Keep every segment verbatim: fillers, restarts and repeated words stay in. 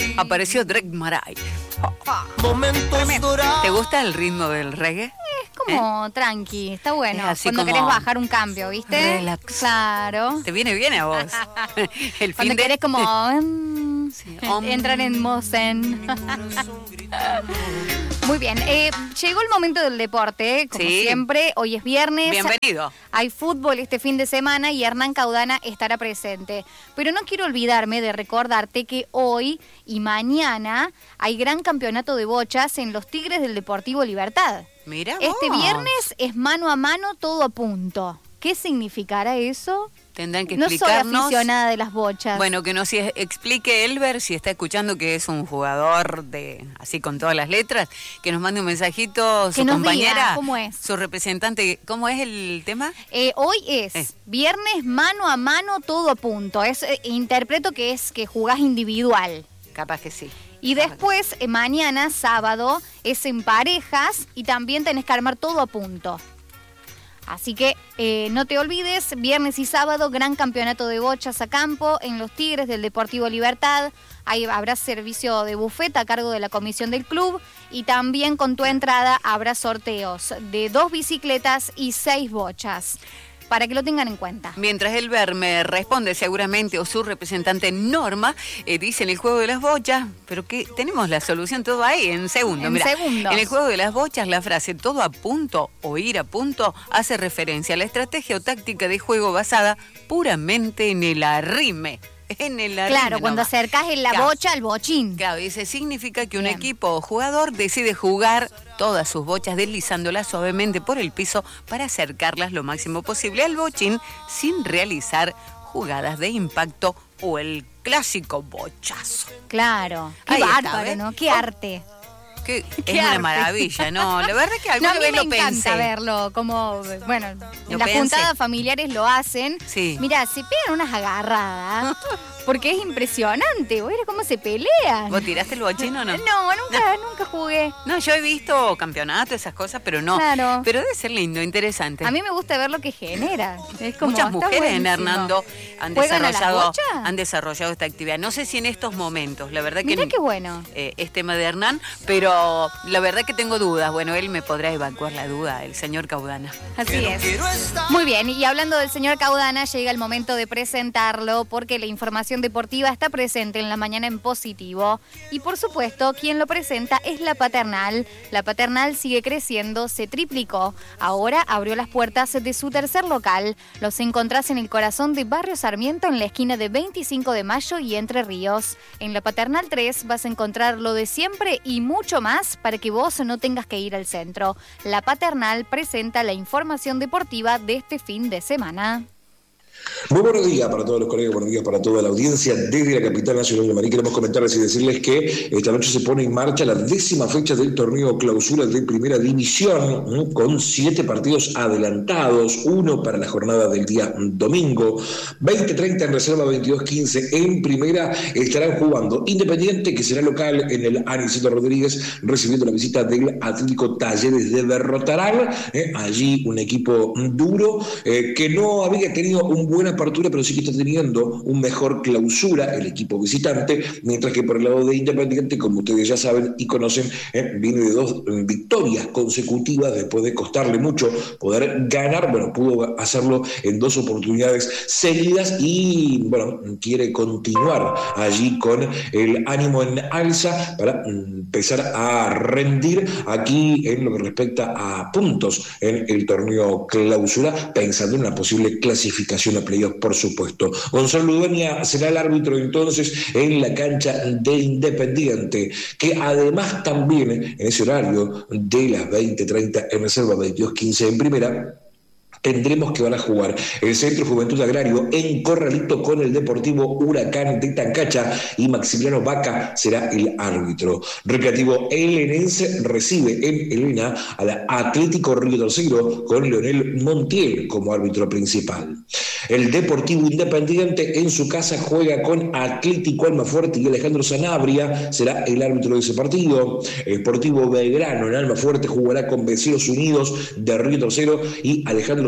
Apareció Drake Maray. Momentos dorados. ¿Te gusta el ritmo del reggae? Es como ¿Eh? tranqui, está bueno. Cuando querés bajar un cambio, ¿viste? Relax. Claro. Te viene bien a vos. El Cuando fin querés de... como um, sí, um... entrar en Mosen. Muy bien, eh, llegó el momento del deporte, como sí. siempre, hoy es viernes. Bienvenido. Hay fútbol este fin de semana y Hernán Caudana estará presente. Pero no quiero olvidarme de recordarte que hoy y mañana hay gran campeonato de bochas en los Tigres del Deportivo Libertad. Mira vos. Este viernes es mano a mano, todo a punto. ¿Qué significará eso? Tendrán que explicarnos. No soy aficionada de las bochas. Bueno, que nos explique Elber, si está escuchando, que es un jugador de así con todas las letras, que nos mande un mensajito, su que nos compañera, diga cómo es. Su representante. ¿Cómo es el tema? Eh, hoy es eh. viernes mano a mano, todo a punto. Es, eh, interpreto que es que jugás individual. Capaz que sí. Y después, eh, mañana, sábado, es en parejas y también tenés que armar todo a punto. Así que eh, no te olvides, viernes y sábado, gran campeonato de bochas a campo en los Tigres del Deportivo Libertad. Ahí habrá servicio de buffet a cargo de la comisión del club y también con tu entrada habrá sorteos de dos bicicletas y seis bochas. Para que lo tengan en cuenta. Mientras Elber me responde seguramente, o su representante Norma, eh, dice en el juego de las bochas, pero que tenemos la solución todo ahí, en segundo. En Mirá, segundos. En el juego de las bochas, la frase todo a punto o ir a punto hace referencia a la estrategia o táctica de juego basada puramente en el arrime. En el claro, cuando nomás. acercás en la claro. bocha al bochín. Claro, dice, significa que un Bien. equipo o jugador decide jugar todas sus bochas deslizándolas suavemente por el piso para acercarlas lo máximo posible al bochín sin realizar jugadas de impacto o el clásico bochazo. Claro, qué Ahí bárbaro, está, ¿no? Qué oh. arte. Que Qué es una arte. maravilla, ¿no? La verdad que alguna no, a mí vez me lo encanta pensé. verlo, como, bueno, en Lo las pensé. juntadas familiares lo hacen. Sí. Mira, se pegan unas agarradas, porque es impresionante, ¿ves cómo se pelean? ¿Vos tiraste el bochín o no? No, nunca, no. nunca jugué. No, yo he visto campeonatos, esas cosas, pero no. Claro. Pero debe ser lindo, interesante. A mí me gusta ver lo que genera. Es como, Muchas está mujeres en buenísimo. Hernando han ¿Juegan a la desarrollado, bocha? han desarrollado esta actividad. No sé si en estos momentos, la verdad que Mirá qué bueno. Eh, es tema de Hernán, pero la verdad que tengo dudas. Bueno, él me podrá evacuar la duda, el señor Caudana. Así es. Muy bien, y hablando del señor Caudana, llega el momento de presentarlo porque la información deportiva está presente en la mañana en positivo. Y por supuesto, quien lo presenta es la Paternal. La Paternal sigue creciendo, se triplicó. Ahora abrió las puertas de su tercer local. Los encontrás en el corazón de Barrio Sarmiento, en la esquina de veinticinco de mayo y Entre Ríos. En la Paternal tres vas a encontrar lo de siempre y mucho más para que vos no tengas que ir al centro. La Paternal presenta la información deportiva de este fin de semana. Muy buenos días para todos los colegas, buenos días para toda la audiencia. Desde la capital nacional de Marí queremos comentarles y decirles que esta noche se pone en marcha la décima fecha del torneo clausura de primera división, ¿eh? con siete partidos adelantados, uno para la jornada del día domingo, veinte treinta en reserva, veintidós quince en primera. Estarán jugando Independiente, que será local en el Anicito Rodríguez, recibiendo la visita del Atlético Talleres de Berrotarán, ¿eh? allí un equipo duro eh, que no había tenido un buena apertura, pero sí que está teniendo un mejor clausura el equipo visitante, mientras que por el lado de Independiente, como ustedes ya saben y conocen, eh, viene de dos eh, victorias consecutivas después de costarle mucho poder ganar. Bueno, pudo hacerlo en dos oportunidades seguidas y, bueno, quiere continuar allí con el ánimo en alza para empezar a rendir aquí en lo que respecta a puntos en el torneo clausura, pensando en una posible clasificación a playoff, por supuesto. Gonzalo Ludueña será el árbitro entonces en la cancha de Independiente, que además también en ese horario de las veinte treinta en reserva, veintidós quince en primera, tendremos que van a jugar el Centro Juventud Agrario en Corralito con el Deportivo Huracán de Tancacha y Maximiliano Vaca será el árbitro. Recreativo Elenense recibe en Elena al Atlético Río Tercero con Leonel Montiel como árbitro principal. El Deportivo Independiente en su casa juega con Atlético Almafuerte y Alejandro Sanabria será el árbitro de ese partido. El Sportivo Belgrano en Almafuerte jugará con Vecinos Unidos de Río Tercero y Alejandro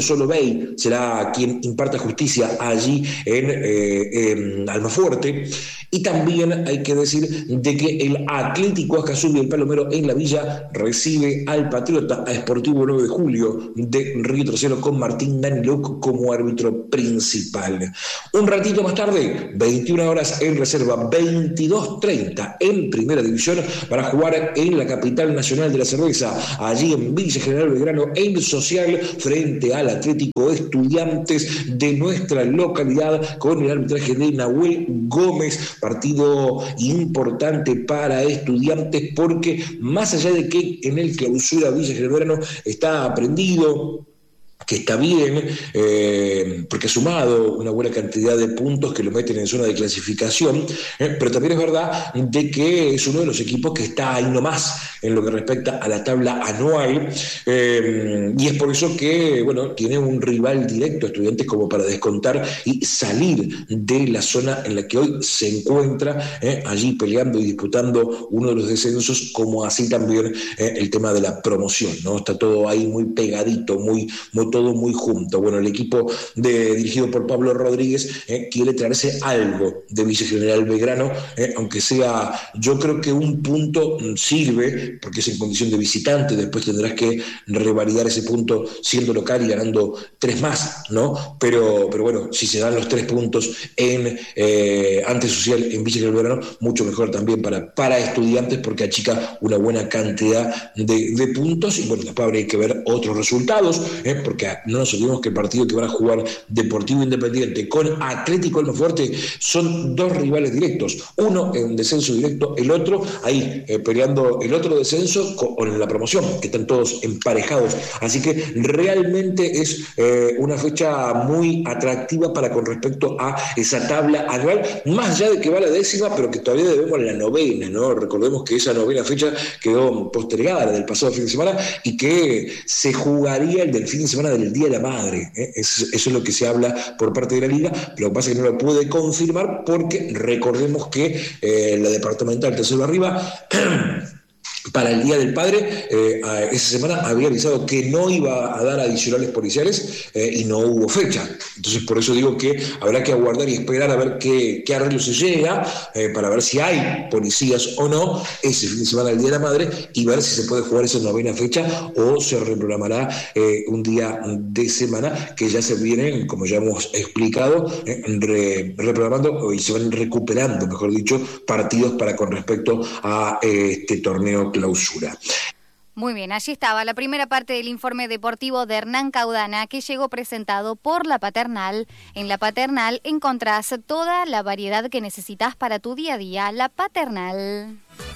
solo Bey será quien imparta justicia allí en, eh, en Almafuerte. Y también hay que decir de que el Atlético Azcazú y el Palomero en la Villa recibe al Patriota, a Sportivo nueve de julio de Río Tercero, con Martín Daniluc como árbitro principal. Un ratito más tarde, veintiuna horas en reserva, veintidós treinta en Primera División, para jugar en la capital nacional de la cerveza, allí en Villa General Belgrano, en Social, frente al Atlético Estudiantes de nuestra localidad, con el arbitraje de Nahuel Gómez. Partido importante para Estudiantes, porque más allá de que en el clausura Villa General Belgrano está aprendido, que está bien, eh, porque ha sumado una buena cantidad de puntos que lo meten en zona de clasificación, eh, pero también es verdad de que es uno de los equipos que está ahí nomás en lo que respecta a la tabla anual, eh, y es por eso que, bueno, tiene un rival directo, Estudiantes, como para descontar y salir de la zona en la que hoy se encuentra, eh, allí peleando y disputando uno de los descensos, como así también eh, el tema de la promoción, ¿no? Está todo ahí muy pegadito, muy, muy todo muy junto. Bueno, el equipo de, dirigido por Pablo Rodríguez eh, quiere traerse algo de Villa General Belgrano, eh, aunque sea, yo creo que un punto sirve, porque es en condición de visitante, después tendrás que revalidar ese punto siendo local y ganando tres más, ¿no? Pero, pero bueno, si se dan los tres puntos en eh, ante Social en Villa General Belgrano, mucho mejor también para, para Estudiantes, porque achica una buena cantidad de, de puntos, y bueno, después habría que ver otros resultados, eh, porque no nos olvidemos que el partido que van a jugar Deportivo Independiente con Atlético Almafuerte son dos rivales directos, uno en descenso directo, el otro ahí eh, peleando el otro descenso con, con la promoción, que están todos emparejados, así que realmente es eh, una fecha muy atractiva para con respecto a esa tabla anual, más allá de que va la décima, pero que todavía debemos la novena, ¿no? Recordemos que esa novena fecha quedó postergada, la del pasado fin de semana, y que se jugaría el del fin de semana del Día de la Madre, ¿eh? Eso, eso es lo que se habla por parte de la Liga, pero lo que pasa es que no lo puede confirmar, porque recordemos que eh, la departamental tercero arriba para el Día del Padre, eh, esa semana había avisado que no iba a dar adicionales policiales eh, y no hubo fecha. Entonces, por eso digo que habrá que aguardar y esperar a ver qué, qué arreglo se llega, eh, para ver si hay policías o no ese fin de semana del Día de la Madre, y ver si se puede jugar esa novena fecha o se reprogramará eh, un día de semana, que ya se vienen, como ya hemos explicado, eh, re, reprogramando y se van recuperando, mejor dicho, partidos para con respecto a eh, este torneo clausura. Muy bien, allí estaba la primera parte del informe deportivo de Hernán Caudana, que llegó presentado por La Paternal. En La Paternal encontrás toda la variedad que necesitas para tu día a día. La Paternal.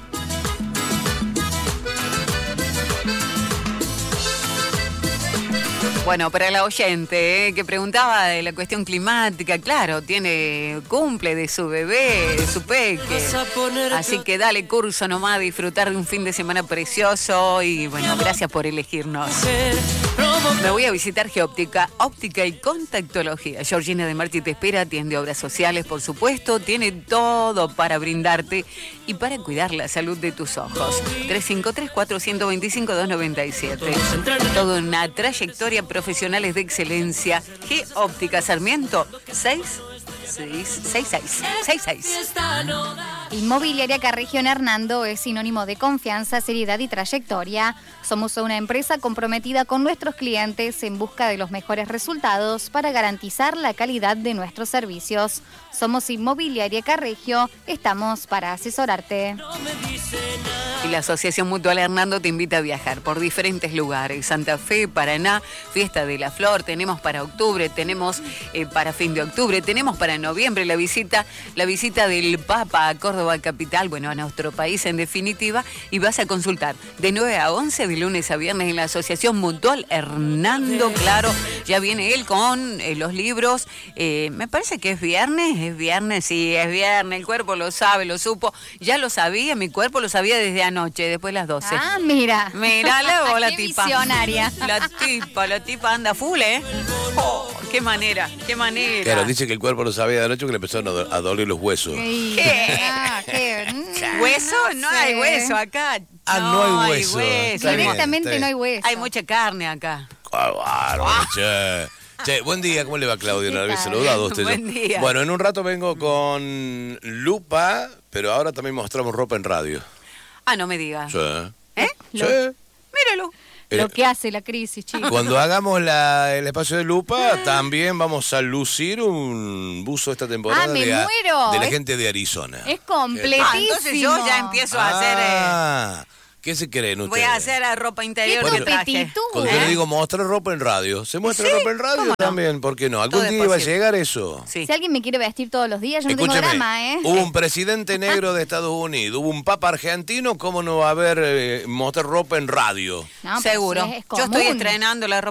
Bueno, para la oyente, ¿eh? que preguntaba de la cuestión climática, claro, tiene cumple de su bebé, de su peque. Así que dale curso nomás a disfrutar de un fin de semana precioso, y bueno, gracias por elegirnos. Me voy a visitar Geóptica, óptica y contactología. Georgina de Marchi te espera, atiende obras sociales, por supuesto, tiene todo para brindarte y para cuidar la salud de tus ojos. tres cinco tres, cuatro dos cinco, dos nueve siete. Toda una trayectoria profesionales de excelencia. Geóptica Sarmiento, seis seis seis seis seis. Inmobiliaria Carregión Hernando es sinónimo de confianza, seriedad y trayectoria. Somos una empresa comprometida con nuestros clientes en busca de los mejores resultados para garantizar la calidad de nuestros servicios. Somos Inmobiliaria Carregio, estamos para asesorarte. Y la Asociación Mutual Hernando te invita a viajar por diferentes lugares. Santa Fe, Paraná, Fiesta de la Flor, tenemos para octubre, tenemos eh, para fin de octubre, tenemos para noviembre la visita, la visita del Papa a Córdoba capital, bueno, a nuestro país en definitiva, y vas a consultar de nueve a once de lunes a viernes en la Asociación Mutual Hernando, claro, ya viene él con eh, los libros, eh, me parece que es viernes, es viernes, sí, es viernes, el cuerpo lo sabe, lo supo, ya lo sabía, mi cuerpo lo sabía desde anoche, después de las doce. Ah, mira. Mira la, la Qué tipa. visionaria. La tipa, la tipa anda full, ¿eh? Oh, qué manera, qué manera. Claro, dice que el cuerpo lo sabía de anoche, que le empezaron a, do- a doler los huesos. ¿Qué? Ah, qué, mm, ¿Hueso? No sé. hay hueso acá. Ah, no hay hueso. Está bien, Directamente está bien. no hay hueso. Hay mucha carne acá. bárbaro, che. Che, buen día, ¿cómo le va, Claudio? ¿La había saludado a usted? Buen día. Bueno, en un rato vengo con Lupa, pero ahora también mostramos ropa en radio. Ah, no me digas. Sí. ¿Eh? Sí. Lo- Míralo. Eh, Lo que hace la crisis, chicos. Cuando hagamos la- el espacio de Lupa, también vamos a lucir un buzo esta temporada Ah, me de, a- muero. de la Es- gente de Arizona. Es completísimo. Ah, entonces yo ya empiezo a hacer... eh, Ah, ¿qué se creen ustedes? voy a hacer eh, ropa interior Qué que traje. competitud. Cuando yo ¿eh? le digo mostrar ropa en radio, ¿se muestra Sí, ropa en radio ¿cómo no? también? ¿Por qué no? ¿Algún Todo es día iba a posible. llegar eso? Sí. Si alguien me quiere vestir todos los días, yo no tengo Escúcheme, drama, ¿eh? hubo un presidente negro de Estados Unidos, hubo un papa argentino, ¿cómo no va a haber eh, mostrar ropa en radio? No, pero Seguro. si es Yo estoy común. estrenando la ropa